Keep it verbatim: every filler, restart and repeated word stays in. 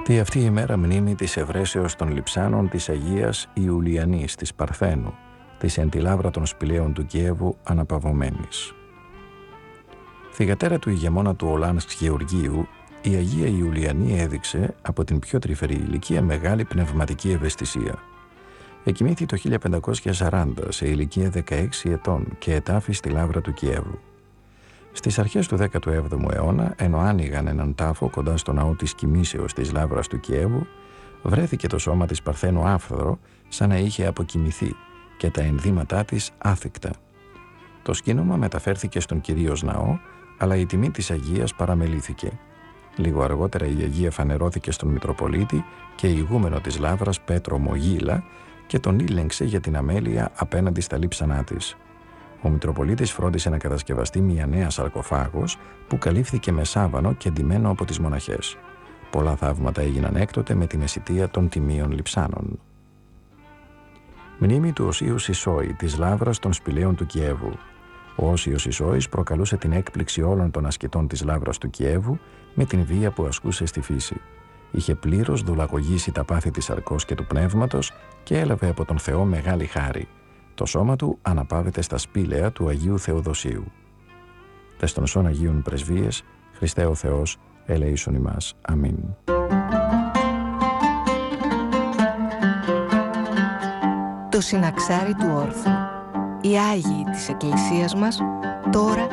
Τη αυτή η μέρα μνήμη της ευρέσεως των λειψάνων της Αγίας Ιουλιανής της Παρθένου, της εν τη λάβρα των σπηλαίων του Κιέβου αναπαυωμένης. Θυγατέρα του ηγεμόνα του Ολάνσκ Γεωργίου, η Αγία Ιουλιανή έδειξε από την πιο τρυφερή ηλικία μεγάλη πνευματική ευαισθησία. Εκοιμήθη το χίλια πεντακόσια σαράντα σε ηλικία δεκαέξι ετών και ετάφη στη λάβρα του Κιέβου. Στις αρχές του δέκατου έβδομου αιώνα, ενώ άνοιγαν έναν τάφο κοντά στο ναό της κοιμήσεως της λάβρας του Κιέβου, βρέθηκε το σώμα της Παρθένου άφθορο σαν να είχε αποκοιμηθεί και τα ενδύματά της άθικτα. Το σκήνομα μεταφέρθηκε στον κυρίως ναό, αλλά η τιμή της Αγίας παραμελήθηκε. Λίγο αργότερα η Αγία φανερώθηκε στον Μητροπολίτη και ηγούμενο της λάβρας Πέτρο Μογίλα και τον ήλεγξε για την αμέλεια απέναντι στα λείψανά της. Ο Μητροπολίτης φρόντισε να κατασκευαστεί μια νέα σαρκοφάγος που καλύφθηκε με σάβανο και ντυμένο από τις μοναχές. Πολλά θαύματα έγιναν έκτοτε με την αισιτεία των τιμίων λειψάνων. Μνήμη του Οσίου Σισόη, της λάβρας των σπηλαίων του Κιέβου. Ο Όσιος Σισόης προκαλούσε την έκπληξη όλων των ασκητών της λάβρας του Κιέβου με την βία που ασκούσε στη φύση. Είχε πλήρως δουλαγωγήσει τα πάθη της σαρκός και του πνεύματος και έλαβε από τον Θεό μεγάλη χάρη. Το σώμα του αναπαύεται στα σπήλαια του Αγίου Θεοδοσίου. Τες των σών Αγίων Πρεσβείες, Χριστέ ο Θεός, ελεήσον ημάς. Αμήν. Το συναξάρι του όρθρου. Οι Άγιοι της Εκκλησίας μας τώρα